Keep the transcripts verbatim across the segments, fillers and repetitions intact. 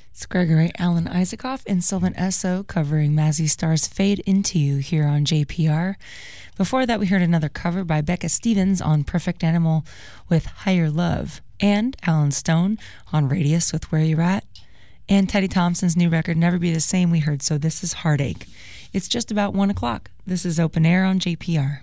It's Gregory Alan Isaacoff and Sylvan Esso covering Mazzy Star's Fade Into You here on J P R. Before that, we heard another cover by Becca Stevens on Perfect Animal with Higher Love, and Alan Stone on Radius with Where You're At, and Teddy Thompson's new record Never Be the Same we heard, So This Is Heartache. It's just about one o'clock. This is Open Air on J P R.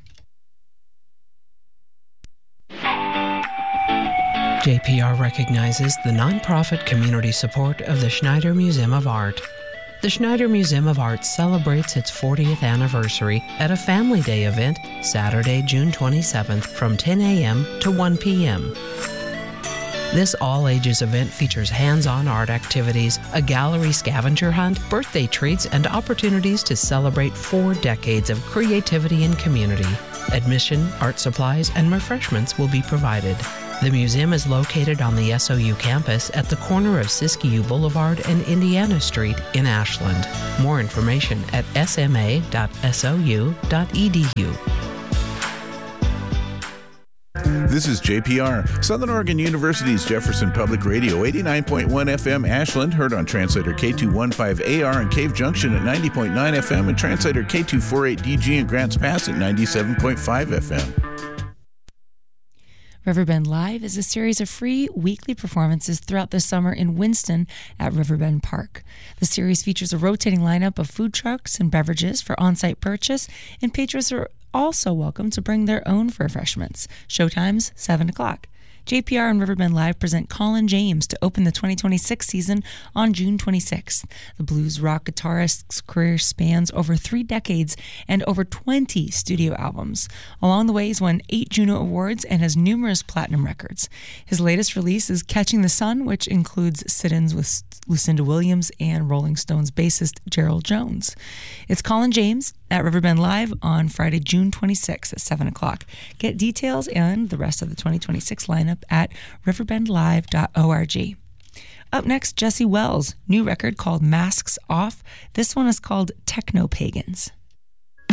J P R recognizes the nonprofit community support of the Schneider Museum of Art. The Schneider Museum of Art celebrates its fortieth anniversary at a Family Day event Saturday, June twenty-seventh from ten a.m. to one p.m. This all-ages event features hands-on art activities, a gallery scavenger hunt, birthday treats, and opportunities to celebrate four decades of creativity and community. Admission, art supplies, and refreshments will be provided. The museum is located on the S O U campus at the corner of Siskiyou Boulevard and Indiana Street in Ashland. More information at s m a dot s o u dot e d u. This is J P R, Southern Oregon University's Jefferson Public Radio, eighty-nine point one F M Ashland, heard on translator K two fifteen A R in Cave Junction at ninety point nine F M and translator K two forty-eight D G in Grants Pass at ninety-seven point five F M. Riverbend Live is a series of free weekly performances throughout the summer in Winston at Riverbend Park. The series features a rotating lineup of food trucks and beverages for on-site purchase, and patrons are also welcome to bring their own refreshments. Showtimes, seven o'clock. J P R and Riverbend Live present Colin James to open the twenty twenty-six season on June twenty-sixth. The blues rock guitarist's career spans over three decades and over twenty studio albums. Along the way, he's won eight Juno Awards and has numerous platinum records. His latest release is Catching the Sun, which includes sit-ins with Lucinda Williams and Rolling Stones bassist Gerald Jones. It's Colin James at Riverbend Live on Friday, June twenty-sixth at seven o'clock. Get details and the rest of the twenty twenty-six lineup at riverbend live dot org. Up next, Jesse Wells' new record called Masks Off. This one is called Techno Pagans.